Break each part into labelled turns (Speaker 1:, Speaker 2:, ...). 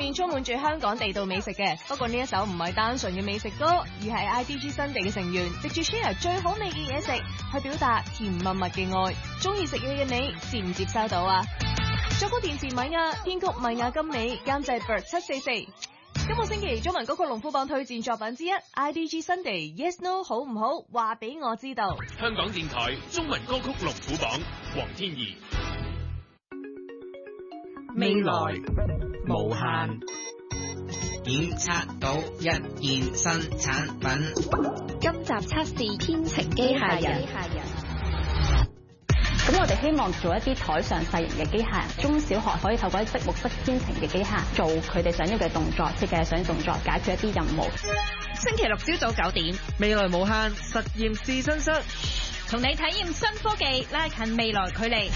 Speaker 1: 面充滿住香港地道美食嘅。不過呢一首唔係單純嘅美食歌，而係 IDG 新地嘅成員藉住 share 最好味嘅嘢食，去表達甜蜜蜜嘅愛。中意食嘢嘅你接唔接收到啊？作曲填詞米亞，編曲米亞金美，監製 Bird 744。今個星期中文歌曲龍虎榜推薦作品之一 IDG 新地 Yes No 好唔好？話俾我知道。
Speaker 2: 香港電台中文歌曲龍虎榜，黃天怡。
Speaker 3: 未來無限，檢測到一件新產品。
Speaker 4: 今集測試天晴機械人。
Speaker 5: 咁我哋希望做一啲台上細型嘅機械人，中小學可以透過一積木式天晴嘅機械做佢哋想要嘅動作，設計想要動作，解決一啲任務。
Speaker 4: 星期六朝早9點，
Speaker 6: 未來無限實驗試身室，
Speaker 4: 同你體驗新科技，拉近未來距離。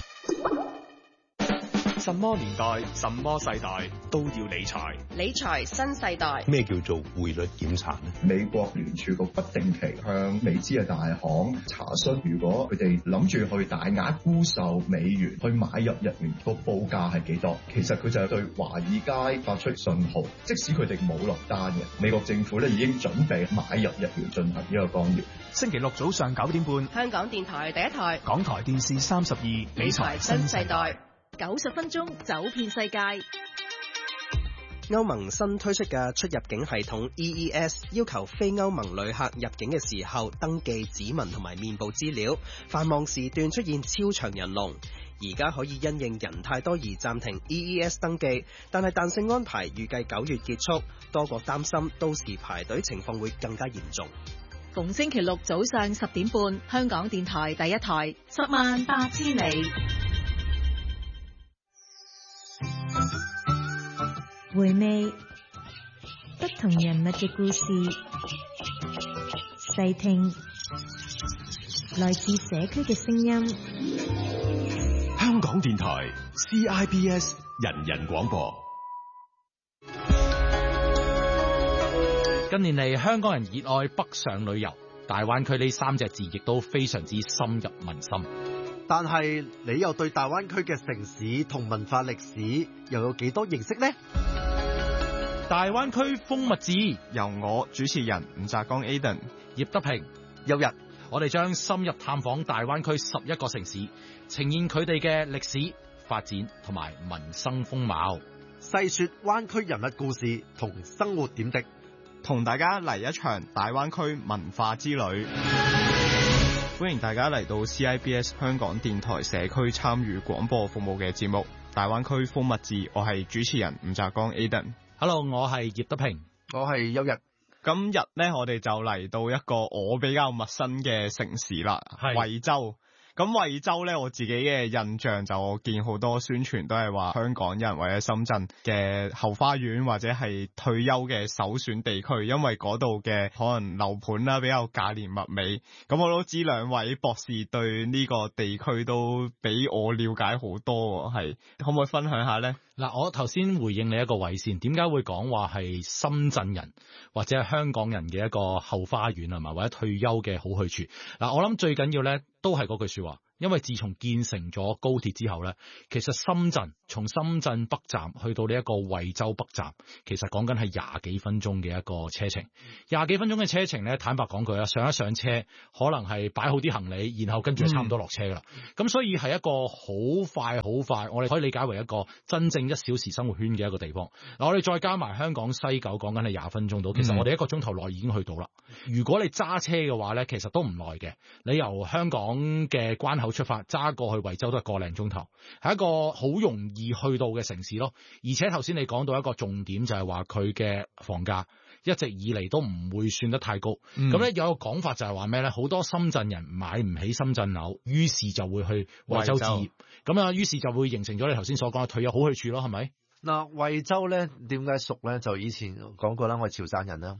Speaker 7: 什麼年代、什麼世代都要理財。
Speaker 8: 理財新世代。
Speaker 9: 咩叫做匯率檢查呢？
Speaker 10: 美國聯儲局不定期向美資嘅大行查詢，如果佢哋諗住去大額沽售美元，去買入日元，個報價係幾多？其實佢就係對華爾街發出信號，即使佢哋冇落單嘅，美國政府咧已經準備買入日元進行呢個干擾。
Speaker 7: 星期六早上9點半，
Speaker 8: 香港電台第一台，
Speaker 7: 港台電視32，
Speaker 8: 理財新世代。
Speaker 4: 90分鐘走遍世界。
Speaker 11: 歐盟新推出嘅出入境系統 EES 要求非歐盟旅客入境嘅時候登記指紋同埋面部資料，繁忙時段出現超長人龍。而家可以因應人太多而暫停 EES 登記，但係彈性安排預計9月結束。多國擔心到時排隊情況會更加嚴重。
Speaker 4: 逢星期六早上10點半，香港電台第一台，10萬八千里。
Speaker 12: 回味不同人物嘅故事，細聽來自社區嘅聲音。
Speaker 13: 香港電台 CIBS 人人廣播。
Speaker 14: 近年嚟，香港人熱愛北上旅遊，大灣區呢3隻字亦都非常之深入民心。
Speaker 15: 但係你又對大灣區嘅城市同文化歷史又有幾多認識呢？
Speaker 14: 大灣區風物誌
Speaker 16: 由我主持人吳澤剛 Aden、
Speaker 14: 葉德平、
Speaker 15: 有日，
Speaker 14: 我哋將深入探訪大灣區11個城市，呈現佢哋嘅歷史發展同埋民生風貌，
Speaker 15: 細說灣區人物故事同生活點滴，
Speaker 16: 同大家嚟一場大灣區文化之旅。歡迎大家嚟到 CIBS 香港電台社區參與廣播服務嘅節目《大灣區風物誌》，我係主持人吳澤剛 Aden。Hello，
Speaker 14: 我係葉德平，
Speaker 15: 我係邱日。
Speaker 16: 今日呢，我哋就嚟到一個我比較陌生嘅城市啦，惠州。咁惠州咧，我自己嘅印象就我見好多宣傳都係話香港人或者深圳嘅後花園或者係退休嘅首選地區，因為嗰度嘅可能樓盤啦比較價廉物美。咁我都知兩位博士對呢個地區都比我了解好多，係可唔可以分享下呢？
Speaker 14: 嗱，我頭先回應你一個位先，點解會講話係深圳人或者係香港人嘅一個後花園係嘛，或者退休嘅好去處？嗱，我諗最緊要咧都係嗰句說話。因為自從建成咗高鐵之後咧，其實從深圳北站去到呢一個惠州北站，其實講緊係20幾分鐘嘅一個車程。20幾分鐘嘅車程咧，坦白講句啦，上車可能係擺好啲行李，然後跟住就差唔多落車噶啦。咁所以係一個好快，我哋可以理解為一個真正1小時生活圈嘅一個地方。嗱，我哋再加埋香港西九，講緊係20分鐘到，其實我哋1個鐘頭內已經去到啦。如果你揸車嘅話咧，其實都唔耐嘅。你由香港嘅關口出發揸過去惠州都係個零鐘頭，係一個好容易去到嘅城市咯。而且頭先你講到一個重點就係話佢嘅房價一直以嚟都唔會算得太高。咁咧有個講法就係話咩咧？好多深圳人買唔起深圳樓，於是就會去惠州置業。咁啊，於是就會形成咗你頭先所講嘅退休好去處咯，係咪？
Speaker 15: 嗱，惠州咧點解熟咧？就以前講過啦，我係潮汕人啦。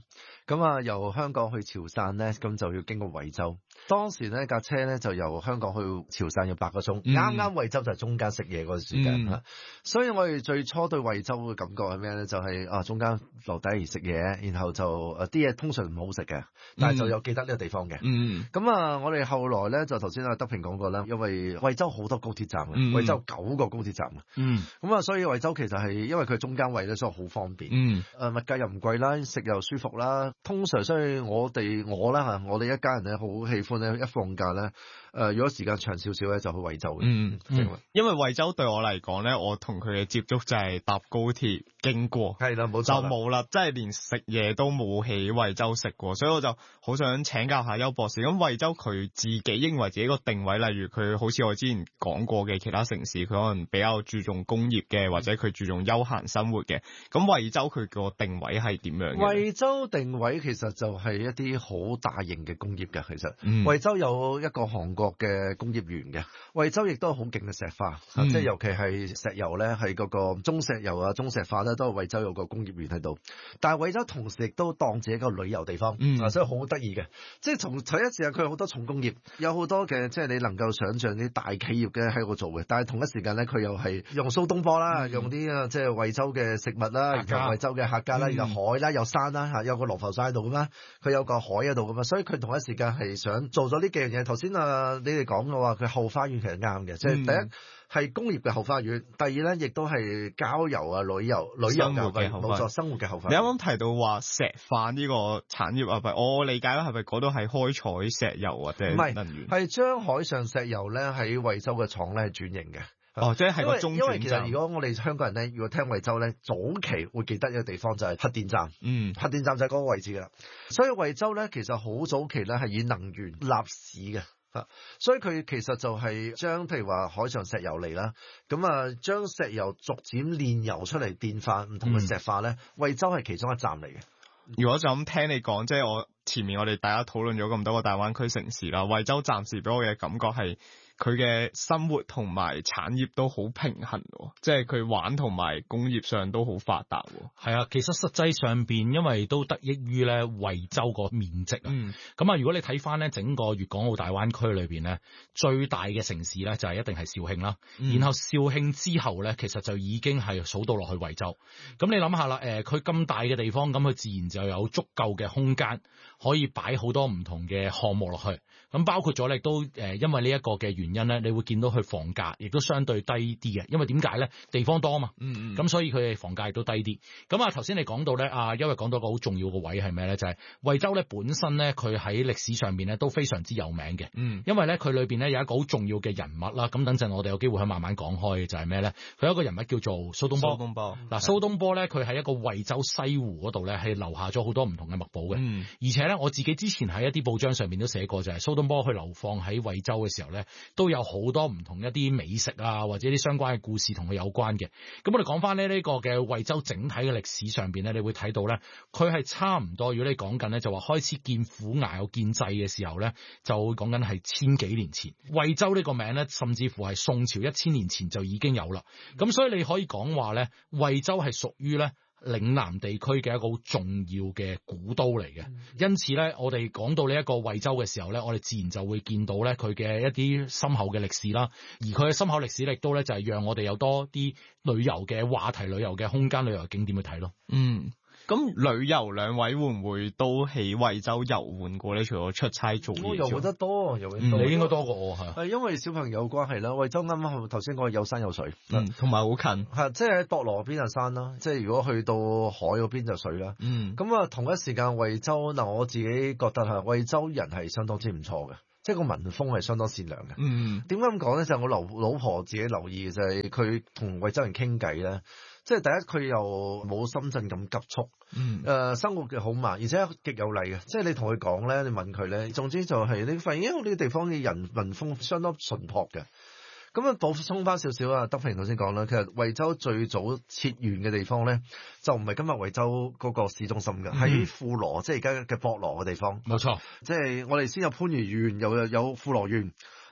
Speaker 15: 咁啊，由香港去潮汕咧，咁就要經過惠州。當時咧架車咧就由香港去潮汕要8個鐘，啱啱惠州就係中間食嘢嗰個時間嚇。所以我哋最初對惠州嘅感覺係咩咧？就係中間留低嚟食嘢，然後就啲嘢通常唔好食嘅，但係就有記得呢個地方嘅。咁啊，我哋後來咧就頭先阿德平講過啦，因為惠州好多高鐵站嘅，惠州9個高鐵站嘅。咁啊，所以惠州其實係因為佢中間位咧，所以好方便。物價又唔貴啦，食又舒服啦。通常所以我哋一家人咧好喜歡咧，一放假咧，如果時間長少少咧，就去惠州嘅。
Speaker 16: 因為惠州對我嚟講咧，我同佢嘅接觸就係搭高鐵經過，
Speaker 15: 係啦，冇錯，
Speaker 16: 就冇啦，即係連食嘢都冇喺惠州食過，所以我就好想請教下邱博士。咁惠州佢自己認為自己個定位，例如佢好似我之前講過嘅其他城市，佢可能比較注重工業嘅，或者佢注重休閒生活嘅。咁惠州佢個定位係點樣嘅？
Speaker 15: 惠州定位其實就係一啲好大型嘅工業嘅，其實惠州有一個韓國嘅工業園嘅，惠州亦都係好勁嘅石化，即係尤其係石油咧，係嗰個中石油啊、中石化咧，都係惠州有個工業園喺度。但係惠州同時亦都當自己一個旅遊地方，所以好得意嘅。即係同一時間佢有好多重工業，有好多嘅即係你能夠想像啲大企業嘅喺度做嘅。但係同一時間咧，佢又係用蘇東坡啦，用啲即係惠州嘅食物啦，然後惠州嘅客家啦，然後海啦，有山啦，有個羅浮山喺度噶嘛，佢有個海喺度噶嘛，所以佢同一時間係想做咗呢幾樣嘢。頭先你哋講嘅話，佢後花園其實啱嘅，即係第一係工業嘅後花園，第二咧亦都係郊遊啊、旅遊嘅冇錯，生活嘅後花園。
Speaker 16: 你啱啱提到話石化呢個產業啊，我理解啦，係咪嗰度係開採石油或者能源？
Speaker 15: 係將海上石油咧喺惠州嘅廠咧轉型嘅。
Speaker 16: 即係個中轉站。因為
Speaker 15: 其實如果我哋香港人咧，如果聽惠州咧，早期會記得一個地方就係核電站。核電站就係嗰個位置㗎啦。所以惠州咧其實好早期咧係以能源立市嘅。所以佢其實就係將譬如話海上石油嚟啦，咁啊將石油逐漸煉油出嚟電化唔同嘅石化咧，惠州係其中一站嚟嘅。
Speaker 16: 如果就咁聽你講，即係我前面我哋大家討論咗咁多個大灣區城市啦，惠州暫時俾我嘅感覺係佢嘅生活同埋產業都好平衡，即係佢玩同埋工業上都好發達。
Speaker 14: 係啊，其實實際上邊因為都得益於咧惠州個面積啊。咁啊，如果你睇翻咧整個粵港澳大灣區裏邊咧，最大嘅城市咧就係一定係肇慶啦。然後肇慶之後咧，其實就已經係數到落去惠州。咁你諗下啦，佢咁大嘅地方，咁佢自然就有足夠嘅空間可以擺好多唔同嘅項目落去。咁包括咗咧都因為呢一個嘅原因咧，你會見到佢房價亦都相對低啲嘅，因為點解咧？地方多啊嘛，咁所以佢嘅房價亦都低啲。咁啊頭先你講到咧，因為講到個好重要嘅位係咩咧？就係惠州咧本身咧，佢喺歷史上面咧都非常之有名嘅，因為咧佢裏邊咧有一個好重要嘅人物啦。咁等陣我哋有機會去慢慢講開嘅就係咩咧？佢有一個人物叫做蘇東坡。嗱，蘇東坡咧佢喺一個惠州西湖嗰度咧係留下咗好多唔同嘅墨寶嘅，而且咧我自己之前喺一啲報章上面都寫過，就係蘇東坡去流放喺惠州嘅時候咧，都有好多唔同一啲美食啊，或者啲相關嘅故事同佢有關嘅。咁我哋講翻呢個嘅惠州整體嘅歷史上邊咧，你會睇到咧，佢係差唔多。如果你講緊咧，就話開始見虎牙有建制嘅時候咧，就會講緊係千幾年前。惠州呢個名咧，甚至乎係宋朝1000年前就已經有啦。咁所以你可以講話咧，惠州係屬於咧嶺南地區嘅一個好重要嘅古都嚟嘅，因此咧，我哋講到呢一個惠州嘅時候咧，我哋自然就會見到咧佢嘅一啲深厚嘅歷史啦，而佢嘅深厚歷史亦都咧就係讓我哋有多啲旅遊嘅話題、旅遊嘅空間、旅遊景點去睇咯。
Speaker 16: 咁旅遊兩位會唔會都喺惠州遊玩過咧？除咗出差做嘢，
Speaker 15: 我遊得多，
Speaker 14: 你應該多過我
Speaker 15: 係因為小朋友關係啦。惠州啱啱頭先講有山有水，
Speaker 16: 同埋好近，
Speaker 15: 即係喺博羅嗰邊就山啦，即係如果去到海嗰邊就水啦。咁啊，同一時間惠州嗱，我自己覺得係惠州人係相當之唔錯嘅。即係個民風係相當善良嘅。點解咁講咧？就係我老婆自己留意嘅就係佢同惠州人傾偈咧。即係第一，佢又冇深圳咁急促，生活嘅好慢，而且極有禮嘅。即係你同佢講咧，你問佢咧，總之就係你發現，因為呢個地方嘅人民風相當淳樸嘅。咁啊，補充翻少少啊，德平頭先講啦，其實惠州最早設縣嘅地方咧，就唔係今日惠州嗰個市中心嘅，喺富羅，即係而家嘅博羅嘅地方。
Speaker 14: 冇錯，
Speaker 15: 即係我哋先有番禺縣，又有富羅縣。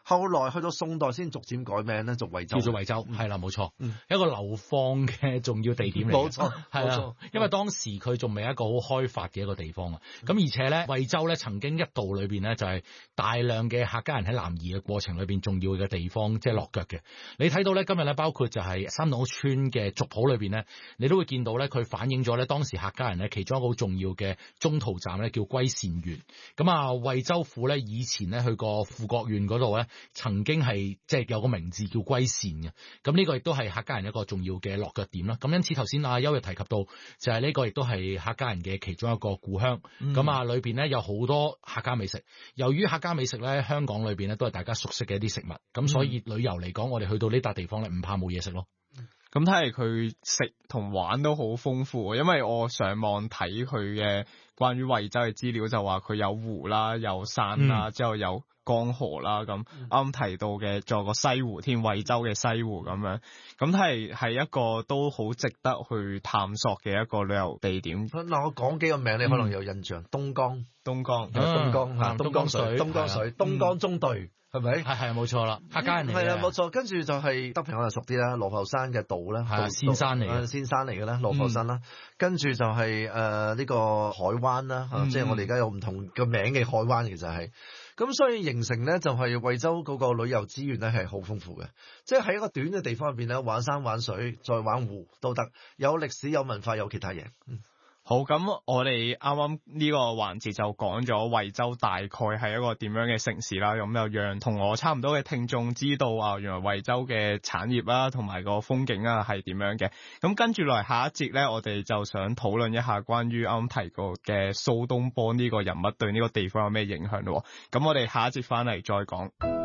Speaker 15: 後來去到宋代先逐漸改名咧，做惠州，
Speaker 14: 叫做惠州，係啦，冇錯，一個流放嘅重要地點嚟，
Speaker 15: 冇錯，
Speaker 14: 係啦，因為當時佢仲未一個好開發嘅一個地方啊。咁而且咧，惠州咧曾經一度裏邊咧就係大量嘅客家人喺南移嘅過程裏邊重要嘅地方，即係落腳嘅。你睇到咧今日咧，包括就係三島村嘅族譜裏邊咧，你都會見到咧，佢反映咗咧當時客家人咧其中一個好重要嘅中途站咧叫歸善縣。咁啊，惠州府咧以前咧去過富國縣嗰度咧，曾經係即係有個名字叫歸善嘅。咁呢個亦都係客家人一個重要嘅落腳點啦。咁因此頭先阿邱亦提及到，就係呢個亦都係客家人嘅其中一個故鄉。咁啊，裏邊咧有好多客家美食。由於客家美食咧，香港裏邊咧都係大家熟悉嘅一啲食物。咁所以旅遊嚟講，我哋去到呢笪地方咧，唔怕冇嘢食咯。
Speaker 16: 咁睇嚟佢食同玩都好豐富，因為我上網睇佢嘅關於惠州嘅資料，就話佢有湖啦，有山啦，之後有江河啦，咁啱提到嘅仲有個西湖添，惠州嘅西湖咁樣，咁係一個都好值得去探索嘅一個旅遊地點。
Speaker 15: 嗱，我講幾個名你可能有印象，東江水，東江中隊。係咪？
Speaker 14: 係冇錯啦，客家人嚟嘅。係啊，
Speaker 15: 冇錯。跟住就係德平可能熟啲啦，羅浮山嘅道啦，
Speaker 14: 仙山嚟嘅，
Speaker 15: 仙山嚟嘅啦，羅浮山啦。跟住就係呢個海灣啦，即係我哋而家有唔同嘅名嘅海灣，其實係。咁所以形成咧，就係惠州嗰個旅遊資源咧係好豐富嘅，即係喺一個短嘅地方入邊咧，玩山玩水再玩湖都得，有歷史有文化有其他嘢。
Speaker 16: 好，咁我哋啱啱呢個環節就講咗惠州大概係一個點樣嘅城市啦，咁又讓同我差唔多嘅聽眾知道啊，原來惠州嘅產業啦同埋個風景啊係點樣嘅。咁跟住落嚟下一節咧，我哋就想討論一下關於啱啱提過嘅蘇東坡呢個人物對呢個地方有咩影響咯。咁我哋下一節翻嚟再講。